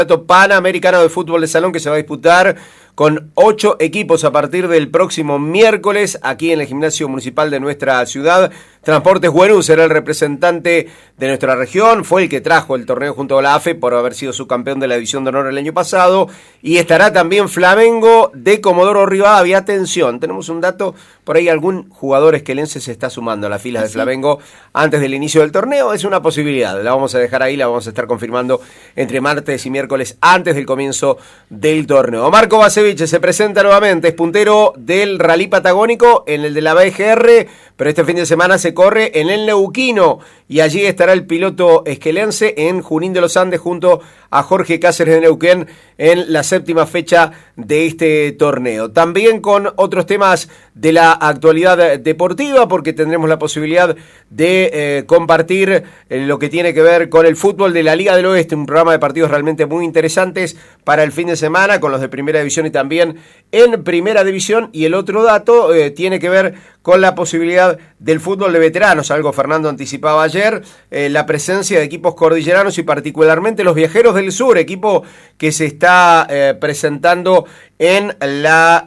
Panamericano de Fútbol de Salón que se va a disputar con 8 equipos a partir del próximo miércoles aquí en el Gimnasio Municipal de nuestra ciudad. Transportes Buenú será el representante de nuestra región, fue el que trajo el torneo junto a la AFE por haber sido subcampeón de la División de Honor el año pasado, y estará también Flamengo de Comodoro Rivadavia. Atención, tenemos un dato, por ahí algún jugador esquelense se está sumando a las filas de Flamengo antes del inicio del torneo, es una posibilidad, la vamos a dejar ahí, la vamos a estar confirmando entre martes y miércoles antes del comienzo del torneo. Marco Basevich se presenta nuevamente, es puntero del Rally Patagónico en el de la BGR, pero este fin de semana se corre en el Neuquino y allí estará el piloto esquelense en Junín de los Andes junto a Jorge Cáceres de Neuquén en la 7ª fecha de este torneo. También con otros temas de la actualidad deportiva, porque tendremos la posibilidad de compartir lo que tiene que ver con el fútbol de la Liga del Oeste, un programa de partidos realmente muy interesantes para el fin de semana, con los de Primera División y también en Primera División. Y el otro dato tiene que ver con la posibilidad del fútbol de veteranos, algo Fernando anticipaba ayer, la presencia de equipos cordilleranos y particularmente los Viajeros del Sur, equipo que se está presentando en la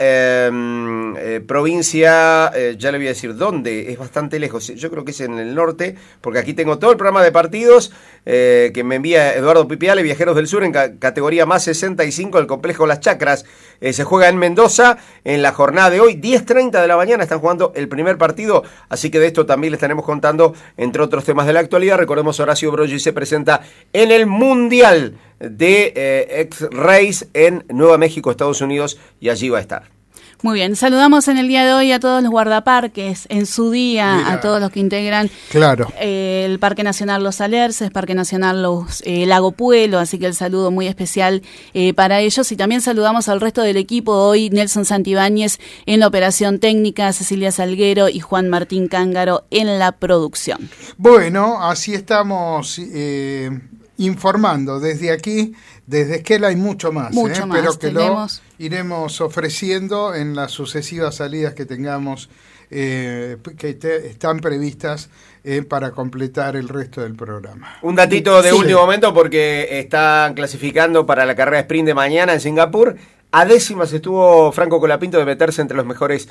provincia, ya le voy a decir dónde, es bastante lejos, yo creo que es en el norte, porque aquí tengo todo el programa de partidos que me envía Eduardo Pipiale, Viajeros del Sur en categoría más 65 del complejo Las Chacras. Se juega en Mendoza en la jornada de hoy, 10:30 de la mañana están jugando el primer partido, así que de esto también le estaremos contando, entre otros temas de la actualidad. Recordemos, Horacio Broggi se presenta en el Mundial de X-Race en Nueva México, Estados Unidos, y allí va a estar. Muy bien, saludamos en el día de hoy a todos los guardaparques, en su día, a todos los que integran el Parque Nacional Los Alerces, Parque Nacional Lago Puelo, así que el saludo muy especial para ellos, y también saludamos al resto del equipo hoy, Nelson Santibáñez en la operación técnica, Cecilia Salguero y Juan Martín Cángaro en la producción. Bueno, así estamos informando desde aquí, desde Esquela y mucho más, pero que lo iremos ofreciendo en las sucesivas salidas que tengamos, que están previstas para completar el resto del programa. Un datito de último momento, porque están clasificando para la carrera sprint de mañana en Singapur. A décimas estuvo Franco Colapinto de meterse entre los mejores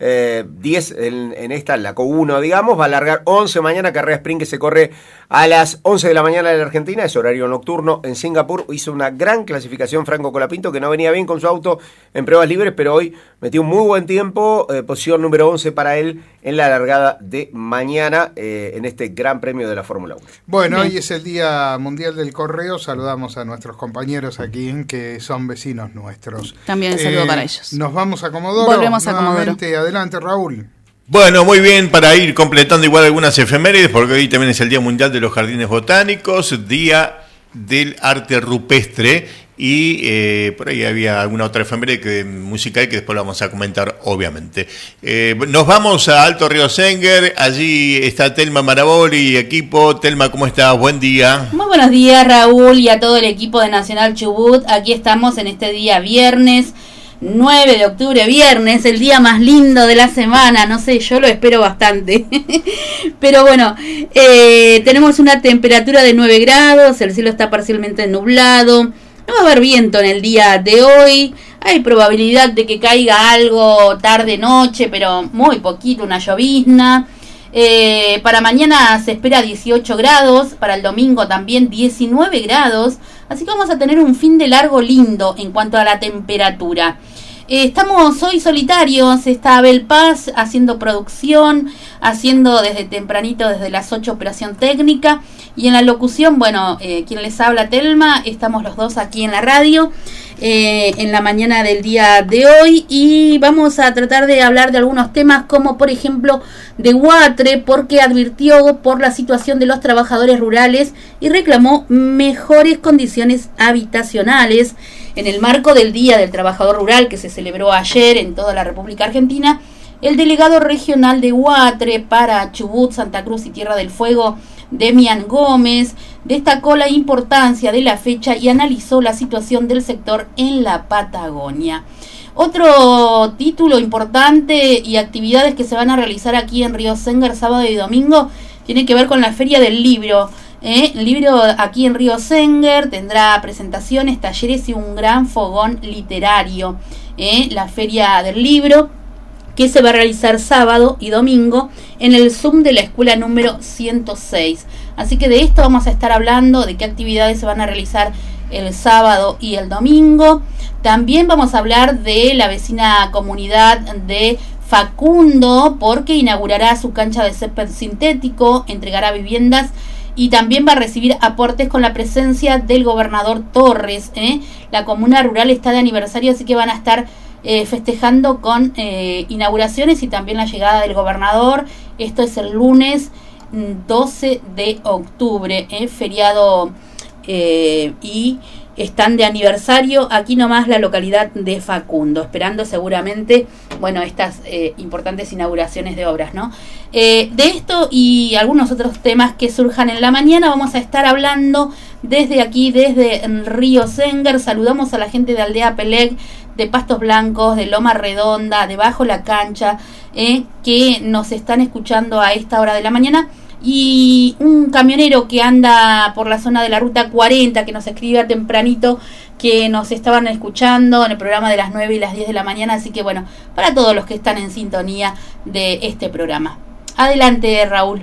10 en esta, la Co1, digamos. Va a largar 11 mañana, carrera sprint que se corre a las 11 de la mañana de la Argentina, es horario nocturno en Singapur. Hizo una gran clasificación Franco Colapinto, que no venía bien con su auto en pruebas libres, pero hoy metió un muy buen tiempo, posición número 11 para él en la largada de mañana en este Gran Premio de la Fórmula 1. Bueno, hoy es el Día Mundial del Correo, saludamos a nuestros compañeros aquí, que son vecinos nuestros. También un saludo para ellos. Nos vamos a Comodoro. Volvemos a Comodoro. Adelante, Raúl. Bueno, muy bien, para ir completando igual algunas efemérides, porque hoy también es el Día Mundial de los Jardines Botánicos, Día del Arte Rupestre, y por ahí había alguna otra efeméride musical que después lo vamos a comentar, obviamente. Nos vamos a Alto Río Senguer, allí está Telma Maraboli y equipo. Telma, ¿cómo estás? Buen día. Muy buenos días, Raúl, y a todo el equipo de Nacional Chubut. Aquí estamos en este día viernes 9 de octubre, viernes, el día más lindo de la semana, no sé, yo lo espero bastante. Pero bueno, tenemos una temperatura de 9 grados, el cielo está parcialmente nublado, no va a haber viento en el día de hoy, hay probabilidad de que caiga algo tarde-noche, pero muy poquito, una llovizna. Para mañana se espera 18 grados, para el domingo también 19 grados, así que vamos a tener un fin de largo lindo en cuanto a la temperatura. Estamos hoy solitarios, está Abel Paz haciendo producción, haciendo desde tempranito, desde las 8 operación técnica, y en la locución, bueno, quien les habla, Telma, estamos los dos aquí en la radio, en la mañana del día de hoy, y vamos a tratar de hablar de algunos temas como por ejemplo de Huatre, porque advirtió por la situación de los trabajadores rurales y reclamó mejores condiciones habitacionales. En el marco del Día del Trabajador Rural, que se celebró ayer en toda la República Argentina, el delegado regional de Huatre para Chubut, Santa Cruz y Tierra del Fuego, Demian Gómez, destacó la importancia de la fecha y analizó la situación del sector en la Patagonia. Otro título importante y actividades que se van a realizar aquí en Río Senguer sábado y domingo tiene que ver con la Feria del Libro. Libro aquí en Río Senger, tendrá presentaciones, talleres y un gran fogón literario. La Feria del Libro, que se va a realizar sábado y domingo en el Zoom de la escuela número 106. Así que de esto vamos a estar hablando, de qué actividades se van a realizar el sábado y el domingo. También vamos a hablar de la vecina comunidad de Facundo, porque inaugurará su cancha de césped sintético, entregará viviendas y también va a recibir aportes con la presencia del gobernador Torres. La comuna rural está de aniversario, así que van a estar festejando con inauguraciones y también la llegada del gobernador. Esto es el lunes 12 de octubre, feriado, y están de aniversario aquí nomás la localidad de Facundo, esperando seguramente, bueno, estas importantes inauguraciones de obras, ¿no? De esto y algunos otros temas que surjan en la mañana vamos a estar hablando desde aquí, desde Río Senger. Saludamos a la gente de Aldea Peleg, de Pastos Blancos, de Loma Redonda, de Bajo la Cancha, que nos están escuchando a esta hora de la mañana. Y un camionero que anda por la zona de la Ruta 40, que nos escribe tempranito, que nos estaban escuchando en el programa de las 9 y las 10 de la mañana. Así que bueno, para todos los que están en sintonía de este programa. Adelante, Raúl.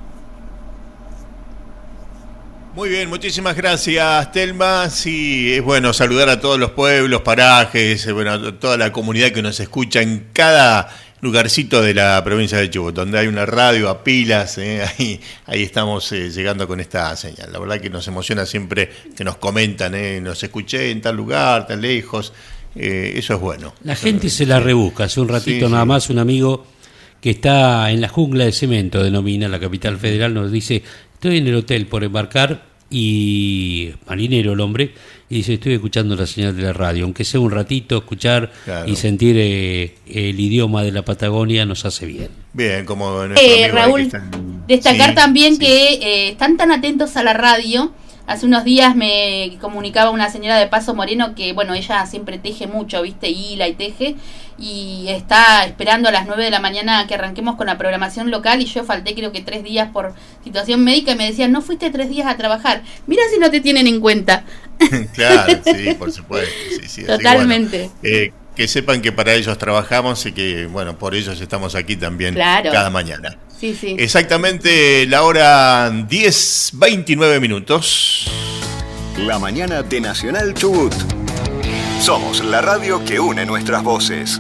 Muy bien, muchísimas gracias, Telma. Sí, es bueno saludar a todos los pueblos, parajes, bueno, a toda la comunidad que nos escucha en cada lugarcito de la provincia de Chubut, donde hay una radio a pilas, ahí estamos llegando con esta señal. La verdad que nos emociona siempre que nos comentan, nos escuché en tal lugar, tan lejos, eso es bueno. La gente se la rebusca. Hace un ratito nada más un amigo que está en la jungla de cemento, denomina la capital federal, nos dice: estoy en el hotel por embarcar, y marinero el hombre, y dice: estoy escuchando la señal de la radio, aunque sea un ratito, escuchar, claro, y sentir el idioma de la Patagonia nos hace bien. Bien, como Raúl, destacar también que están tan atentos a la radio. Hace unos días me comunicaba una señora de Paso Moreno que, bueno, ella siempre teje mucho, ¿viste? Hila y teje, y está esperando a las 9 de la mañana que arranquemos con la programación local, y yo falté creo que 3 días por situación médica, y me decían: no fuiste 3 días a trabajar, mira si no te tienen en cuenta. Claro, sí, por supuesto. Sí, totalmente. Que sepan que para ellos trabajamos y que, bueno, por ellos estamos aquí también, claro, cada mañana. Sí. Exactamente la hora 10:29 minutos. La mañana de Nacional Chubut. Somos la radio que une nuestras voces.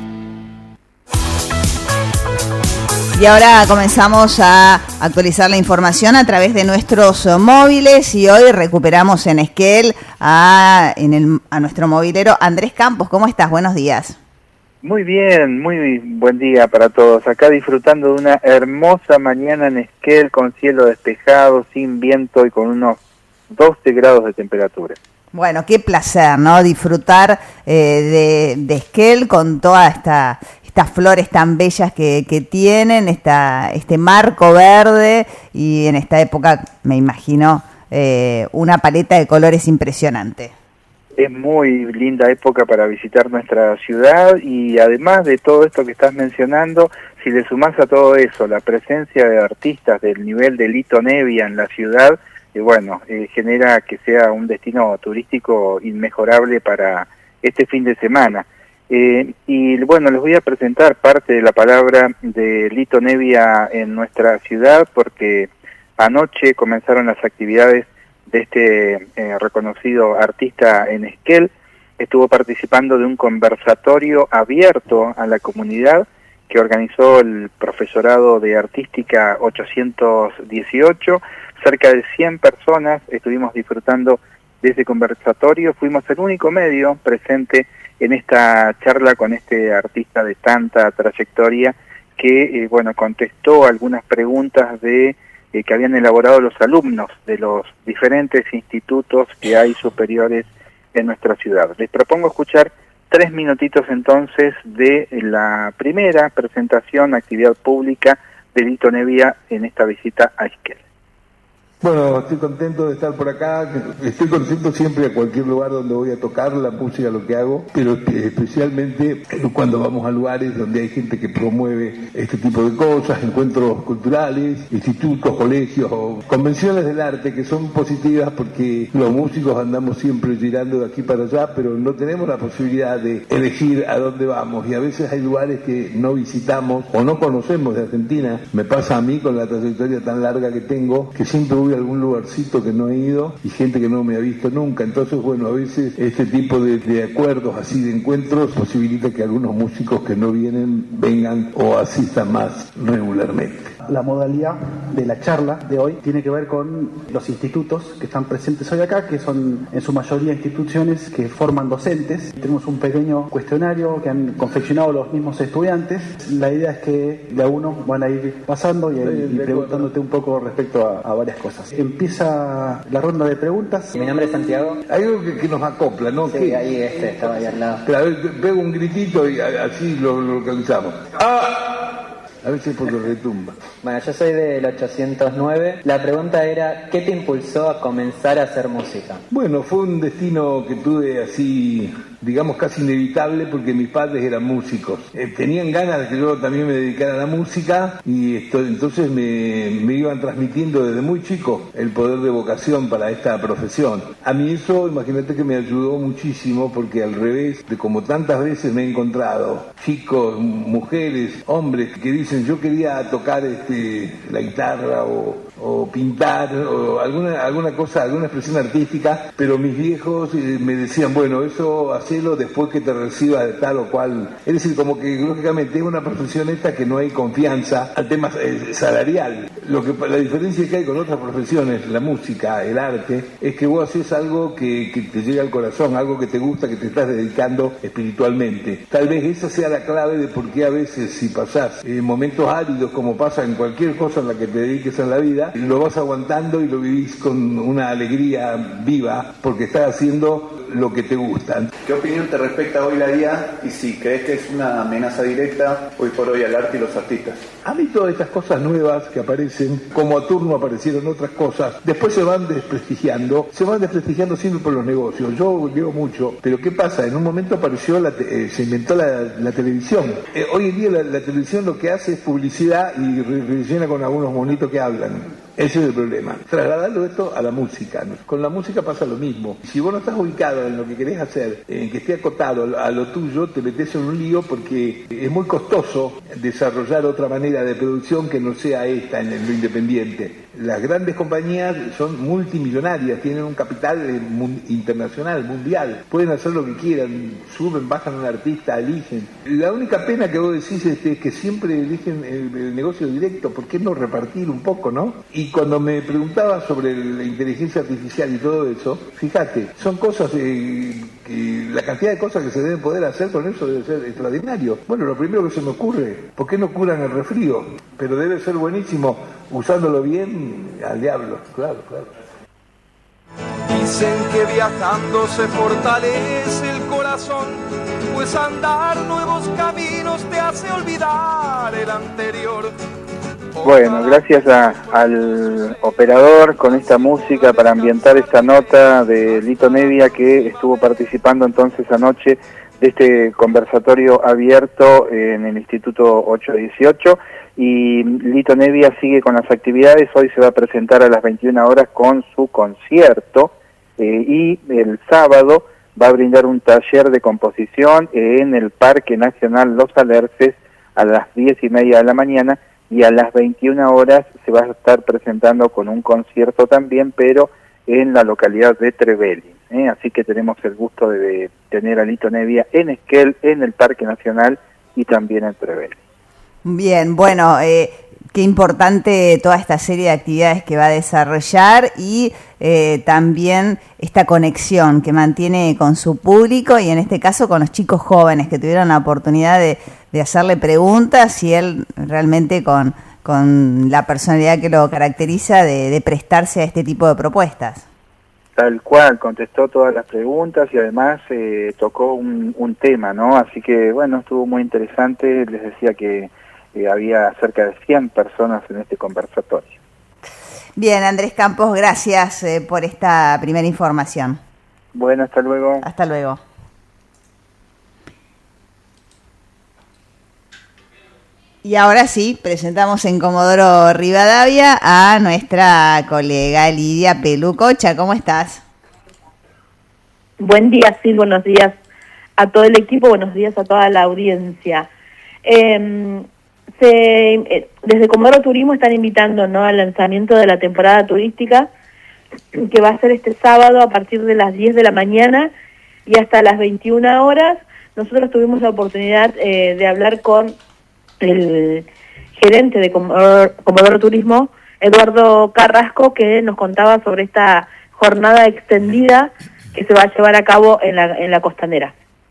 Y ahora comenzamos a actualizar la información a través de nuestros móviles, y hoy recuperamos en Esquel a nuestro movilero Andrés Campos. ¿Cómo estás? Buenos días. Muy bien, muy buen día para todos. Acá disfrutando de una hermosa mañana en Esquel, con cielo despejado, sin viento y con unos 12 grados de temperatura. Bueno, qué placer, ¿no? Disfrutar de Esquel con toda estas flores tan bellas que tienen, este marco verde, y en esta época me imagino una paleta de colores impresionante. Es muy linda época para visitar nuestra ciudad, y además de todo esto que estás mencionando, si le sumás a todo eso la presencia de artistas del nivel de Lito Nevia en la ciudad, genera que sea un destino turístico inmejorable para este fin de semana. Y bueno, les voy a presentar parte de la palabra de Lito Nevia en nuestra ciudad, porque anoche comenzaron las actividades de este reconocido artista en Esquel. Estuvo participando de un conversatorio abierto a la comunidad que organizó el profesorado de Artística 818. Cerca de 100 personas estuvimos disfrutando de ese conversatorio. Fuimos el único medio presente en esta charla con este artista de tanta trayectoria que, contestó algunas preguntas que habían elaborado los alumnos de los diferentes institutos que hay superiores en nuestra ciudad. Les propongo escuchar 3 minutitos entonces de la primera presentación, actividad pública de Lito Nevia en esta visita a Esquel. Bueno, estoy contento de estar por acá, estoy contento siempre a cualquier lugar donde voy a tocar la música, lo que hago, pero especialmente cuando vamos a lugares donde hay gente que promueve este tipo de cosas, encuentros culturales, institutos, colegios o convenciones del arte que son positivas porque los músicos andamos siempre girando de aquí para allá, pero no tenemos la posibilidad de elegir a dónde vamos y a veces hay lugares que no visitamos o no conocemos de Argentina. Me pasa a mí con la trayectoria tan larga que tengo, que siempre voy a algún lugarcito que no he ido y gente que no me ha visto nunca. Entonces, bueno, a veces este tipo de acuerdos así, de encuentros, posibilita que algunos músicos que no vienen, vengan o asistan más regularmente. La modalidad de la charla de hoy tiene que ver con los institutos que están presentes hoy acá, que son en su mayoría instituciones que forman docentes. Tenemos un pequeño cuestionario que han confeccionado los mismos estudiantes. La idea es que de a uno van a ir pasando y preguntándote un poco respecto a varias cosas. Empieza la ronda de preguntas. Mi nombre es Santiago. Hay algo que nos acopla, ¿no? Sí, ahí estaba ahí al lado. Claro, pego un gritito y así lo localizamos. ¡Ah! A veces por lo retumba. Bueno, yo soy del 809. La pregunta era, ¿qué te impulsó a comenzar a hacer música? Bueno, fue un destino que tuve así, digamos, casi inevitable porque mis padres eran músicos. Tenían ganas de que yo también me dedicara a la música y entonces me iban transmitiendo desde muy chico el poder de vocación para esta profesión. A mí eso, imagínate que me ayudó muchísimo porque al revés de como tantas veces me he encontrado chicos, mujeres, hombres que dicen yo quería tocar la guitarra o pintar o alguna cosa, alguna expresión artística, pero mis viejos me decían, bueno, eso hacelo después que te recibas de tal o cual. Es decir, como que lógicamente es una profesión esta que no hay confianza al tema salarial. La diferencia que hay con otras profesiones, la música, el arte, es que vos haces algo que te llega al corazón, algo que te gusta, que te estás dedicando espiritualmente. Tal vez esa sea la clave de por qué a veces si pasás momentos áridos como pasa en cualquier cosa en la que te dediques en la vida, lo vas aguantando y lo vivís con una alegría viva porque estás haciendo lo que te gusta. ¿Qué opinión te respecta hoy la IA y si crees que es una amenaza directa hoy por hoy al arte y los artistas? A mí todas estas cosas nuevas que aparecen, como a turno aparecieron otras cosas, después se van desprestigiando siempre por los negocios. Yo leo mucho, pero ¿qué pasa? En un momento apareció, se inventó la televisión. Hoy en día la televisión lo que hace es publicidad y rellena con algunos monitos que hablan. Ese es el problema. Trasladarlo esto a la música. Con la música pasa lo mismo. Si vos no estás ubicado en lo que querés hacer, en que esté acotado a lo tuyo, te metes en un lío porque es muy costoso desarrollar otra manera de producción que no sea esta en lo independiente. Las grandes compañías son multimillonarias, tienen un capital internacional, mundial. Pueden hacer lo que quieran, suben, bajan a un artista, eligen. La única pena que vos decís es que siempre eligen el negocio directo. ¿Por qué no repartir un poco, no? Y cuando me preguntaba sobre la inteligencia artificial y todo eso, fíjate, son cosas, la cantidad de cosas que se deben poder hacer con eso debe ser extraordinario. Bueno, lo primero que se me ocurre, ¿por qué no curan el resfrío? Pero debe ser buenísimo, usándolo bien, al diablo, claro. Dicen que viajando se fortalece el corazón, pues andar nuevos caminos te hace olvidar el anterior. Bueno, gracias al operador con esta música para ambientar esta nota de Lito Nevia, que estuvo participando entonces anoche de este conversatorio abierto en el Instituto 818. Y Lito Nevia sigue con las actividades. Hoy se va a presentar a las 21 horas con su concierto y el sábado va a brindar un taller de composición en el Parque Nacional Los Alerces a las 10:30 de la mañana. Y a las 21 horas se va a estar presentando con un concierto también, pero en la localidad de Trevelin. Así que tenemos el gusto de tener a Lito Nevia en Esquel, en el Parque Nacional y también en Trevelin. Bien, bueno, qué importante toda esta serie de actividades que va a desarrollar y también esta conexión que mantiene con su público y en este caso con los chicos jóvenes que tuvieron la oportunidad de hacerle preguntas y él realmente con la personalidad que lo caracteriza de prestarse a este tipo de propuestas. Tal cual, contestó todas las preguntas y además tocó un tema, ¿no? Así que bueno, estuvo muy interesante. Les decía que había cerca de 100 personas en este conversatorio. Bien, Andrés Campos, gracias por esta primera información. Bueno, hasta luego. Hasta luego. Y ahora sí, presentamos en Comodoro Rivadavia a nuestra colega Lidia Pelucocha. ¿Cómo estás? Buen día, sí, buenos días a todo el equipo, buenos días a toda la audiencia. Desde Comodoro Turismo están invitando, ¿no?, al lanzamiento de la temporada turística, que va a ser este sábado a partir de las 10 de la mañana y hasta las 21 horas. Nosotros tuvimos la oportunidad de hablar con el gerente de Comodoro Turismo, Eduardo Carrasco, que nos contaba sobre esta jornada extendida que se va a llevar a cabo en la costanera.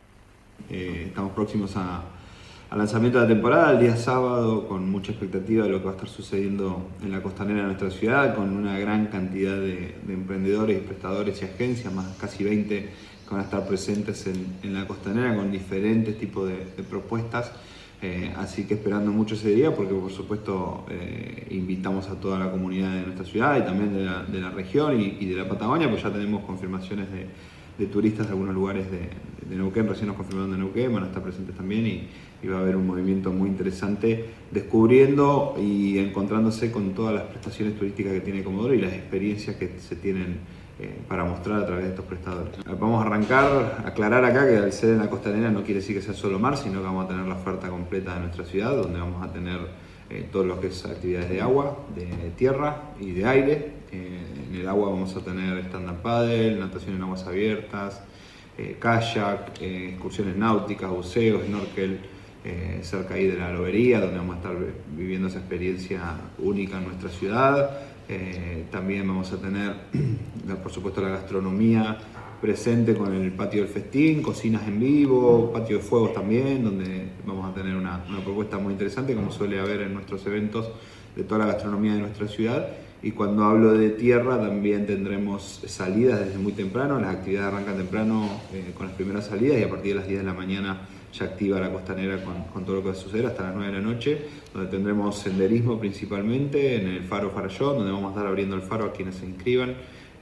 Estamos próximos al lanzamiento de la temporada, el día sábado, con mucha expectativa de lo que va a estar sucediendo en la costanera de nuestra ciudad, con una gran cantidad de emprendedores y prestadores y agencias, más casi 20 que van a estar presentes en la costanera con diferentes tipos de propuestas. Así que esperando mucho ese día, porque por supuesto invitamos a toda la comunidad de nuestra ciudad y también de la región y de la Patagonia, pues ya tenemos confirmaciones de turistas de algunos lugares de Neuquén. Recién nos confirmaron de Neuquén, van a estar presentes también y va a haber un movimiento muy interesante descubriendo y encontrándose con todas las prestaciones turísticas que tiene Comodoro y las experiencias que se tienen para mostrar a través de estos prestadores. Vamos a arrancar, aclarar acá que al ser en la costanera no quiere decir que sea solo mar, sino que vamos a tener la oferta completa de nuestra ciudad, donde vamos a tener todo lo que es actividades de agua, de tierra y de aire. En el agua vamos a tener stand-up paddle, natación en aguas abiertas, kayak, excursiones náuticas, buceo, snorkel, cerca ahí de la lobería, donde vamos a estar viviendo esa experiencia única en nuestra ciudad. También vamos a tener, por supuesto, la gastronomía presente con el patio del festín, cocinas en vivo, patio de fuegos también, donde vamos a tener una propuesta muy interesante, como suele haber en nuestros eventos, de toda la gastronomía de nuestra ciudad. Y cuando hablo de tierra, también tendremos salidas desde muy temprano. Las actividades arrancan temprano con las primeras salidas y a partir de las 10 de la mañana ya activa la costanera con todo lo que va a suceder hasta las 9 de la noche, donde tendremos senderismo principalmente en el Faro Farallón, donde vamos a estar abriendo el faro a quienes se inscriban.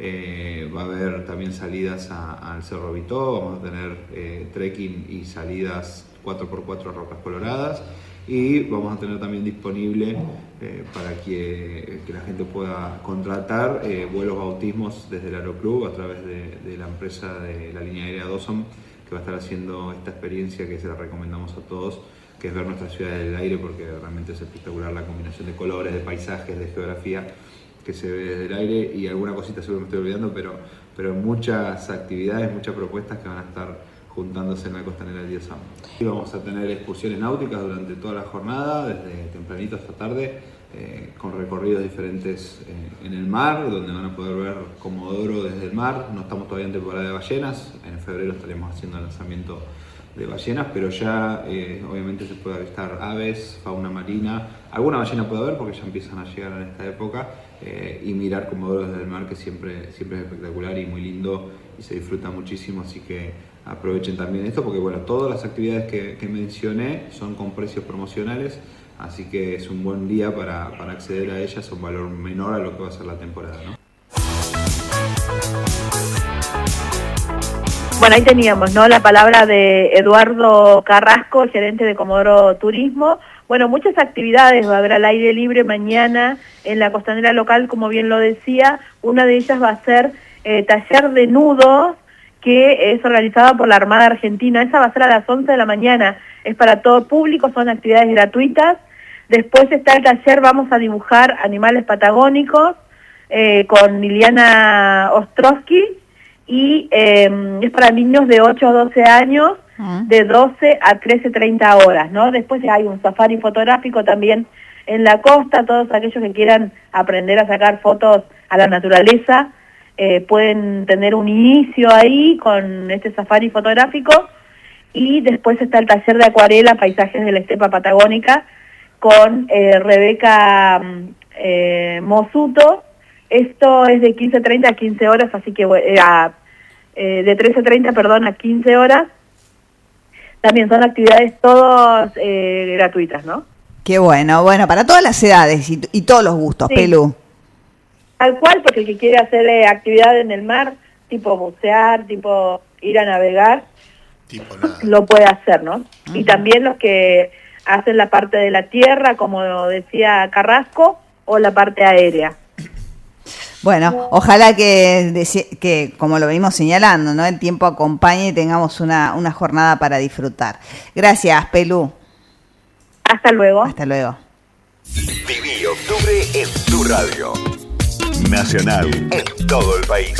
Va a haber también salidas al Cerro Vitó, vamos a tener trekking y salidas 4x4 a Rocas Coloradas. Y vamos a tener también disponible para que la gente pueda contratar vuelos bautismos desde el Aeroclub a través de la empresa de la línea aérea Dawson, que va a estar haciendo esta experiencia que se la recomendamos a todos, que es ver nuestra ciudad desde el aire, porque realmente es espectacular la combinación de colores, de paisajes, de geografía que se ve desde el aire. Y alguna cosita seguro me estoy olvidando, pero muchas actividades, muchas propuestas que van a estar juntándose en la costanera el día sábado. Y vamos a tener excursiones náuticas durante toda la jornada, desde tempranito hasta tarde, con recorridos diferentes en el mar, donde van a poder ver Comodoro desde el mar. No estamos todavía en temporada de ballenas, en febrero estaremos haciendo el lanzamiento de ballenas, pero ya obviamente se puede avistar aves, fauna marina. Alguna ballena puede haber porque ya empiezan a llegar en esta época, y mirar Comodoro desde el mar, que siempre es espectacular y muy lindo y se disfruta muchísimo, así que aprovechen también esto, porque bueno, todas las actividades que mencioné son con precios promocionales, así que es un buen día para acceder a ellas a un valor menor a lo que va a ser la temporada, ¿no? Bueno, ahí teníamos, ¿no?, la palabra de Eduardo Carrasco, gerente de Comodoro Turismo. Bueno, muchas actividades va a haber al aire libre mañana en la costanera local, como bien lo decía. Una de ellas va a ser taller de nudos, que es organizada por la Armada Argentina. Esa va a ser a las 11 de la mañana, es para todo público, son actividades gratuitas. Después está el taller Vamos a dibujar animales patagónicos, con Liliana Ostrowski, y es para niños de 8 a 12 años, de 12 a 13:30 horas, ¿no? Después hay un safari fotográfico también en la costa. Todos aquellos que quieran aprender a sacar fotos a la naturaleza, pueden tener un inicio ahí con este safari fotográfico. Y después está el taller de acuarela, paisajes de la estepa patagónica, con Rebeca Mosuto. Esto es de 15:30 a 15 horas, así que de 13:30, perdón, a 15 horas. También son actividades todas gratuitas, ¿no? Qué bueno, para todas las edades y todos los gustos, sí. Pelu. Tal cual, porque el que quiere hacer actividad en el mar, tipo bucear, tipo ir a navegar, lo puede hacer, ¿no? Uh-huh. Y también los que hacen la parte de la tierra, como decía Carrasco, o la parte aérea. Bueno, ojalá que como lo venimos señalando, ¿no? El tiempo acompañe y tengamos una jornada para disfrutar. Gracias, Pelú. Hasta luego. Hasta luego. Viví octubre en tu radio. Nacional en todo el país.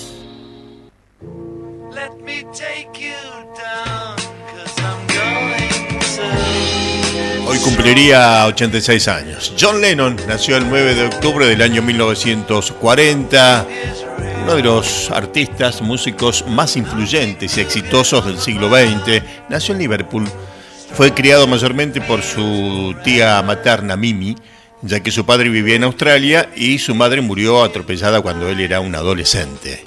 Let me take you down, 'cause I'm going to... Hoy cumpliría 86 años. John Lennon nació el 9 de octubre del año 1940, uno de los artistas, músicos más influyentes y exitosos del siglo XX. Nació en Liverpool. Fue criado mayormente por su tía materna Mimi, ya que su padre vivía en Australia y su madre murió atropellada cuando él era un adolescente.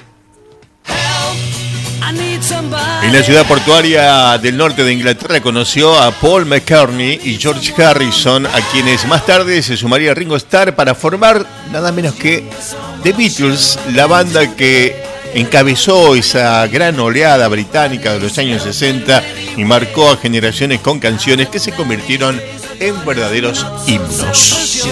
En la ciudad portuaria del norte de Inglaterra conoció a Paul McCartney y George Harrison, a quienes más tarde se sumaría Ringo Starr para formar nada menos que The Beatles, la banda que encabezó esa gran oleada británica de los años 60 y marcó a generaciones con canciones que se convirtieron en verdaderos himnos.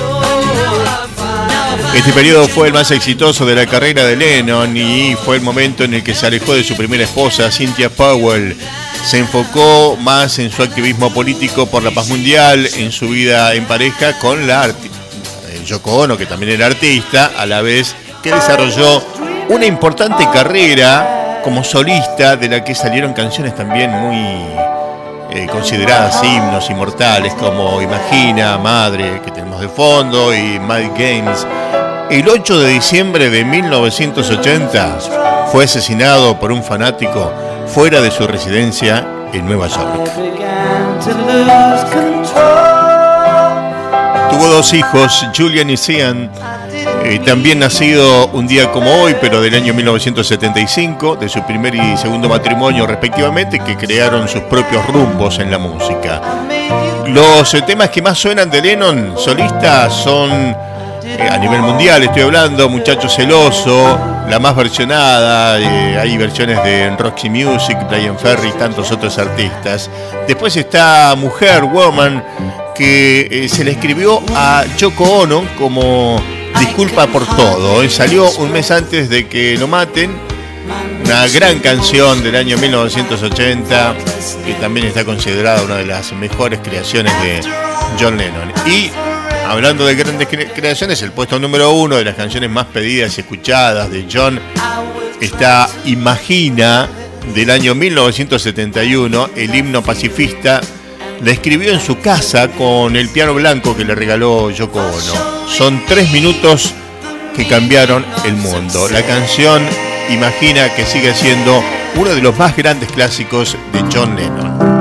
Este periodo fue el más exitoso de la carrera de Lennon y fue el momento en el que se alejó de su primera esposa, Cynthia Powell. Se enfocó más en su activismo político por la paz mundial, en su vida en pareja con la Yoko Ono, que también era artista, a la vez que desarrolló una importante carrera como solista, de la que salieron canciones también muy consideradas himnos inmortales, como Imagina, Madre, que tenemos de fondo, y Mad Games. El 8 de diciembre de 1980 fue asesinado por un fanático fuera de su residencia en Nueva York. Tuvo 2 hijos, Julian y Sean, también nacido un día como hoy, pero del año 1975, de su primer y segundo matrimonio respectivamente, que crearon sus propios rumbos en la música. Los temas que más suenan de Lennon solista son, a nivel mundial estoy hablando, Muchacho Celoso, la más versionada, hay versiones de Roxy Music, Brian Ferry y tantos otros artistas. Después está Mujer, Woman, que se le escribió a Yoko Ono como disculpa por todo. Salió un mes antes de que lo maten. Una gran canción del año 1980, que también está considerada una de las mejores creaciones de John Lennon. Y hablando de grandes creaciones, el puesto número 1 de las canciones más pedidas y escuchadas de John está Imagina, del año 1971, el himno pacifista. La escribió en su casa con el piano blanco que le regaló Yoko Ono. Son 3 minutos que cambiaron el mundo. La canción Imagina, que sigue siendo uno de los más grandes clásicos de John Lennon.